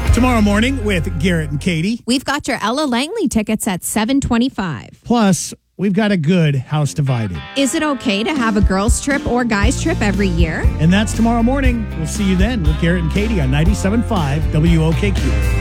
Tomorrow morning with Garrett and Katie. We've got your Ella Langley tickets at 7:25. Plus, we've got a good House Divided. Is it okay to have a girls' trip or guys' trip every year? And that's tomorrow morning. We'll see you then with Garrett and Katie on 97.5 WOKQ.